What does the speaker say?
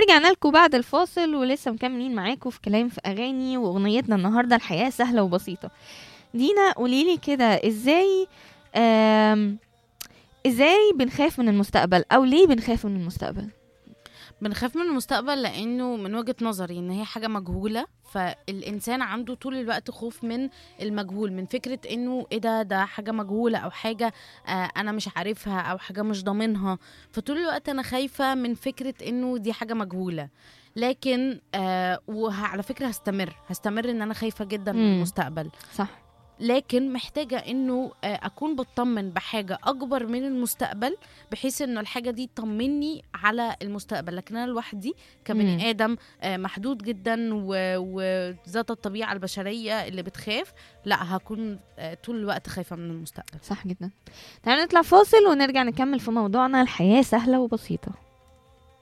ورجعنا لكم بعد الفاصل ولسه مكملين معاكم في كلام في اغاني، واغنيتنا النهارده الحياه سهله وبسيطه. دينا قوليلي كده، آم، ازاي بنخاف من المستقبل، او ليه بنخاف من المستقبل؟ بنخاف من المستقبل لانه من وجهة نظري ان هي حاجة مجهولة، فالانسان عنده طول الوقت خوف من المجهول، من فكرة انه ايه ده حاجة مجهولة او حاجة انا مش عارفها او حاجة مش ضامنها. فطول الوقت انا خايفة من فكرة انه دي حاجة مجهولة. لكن وعلى فكرة هستمر ان انا خايفة جدا من المستقبل. صح. لكن محتاجة انه اكون بطمن بحاجة اكبر من المستقبل، بحيث انه الحاجة دي تطمني على المستقبل. لكن انا لوحدي كبني ادم محدود جدا وذات الطبيعة البشرية اللي بتخاف، لا هكون طول الوقت خايفة من المستقبل. صح جدا. تعالوا نطلع فاصل ونرجع نكمل في موضوعنا الحياة سهلة وبسيطة.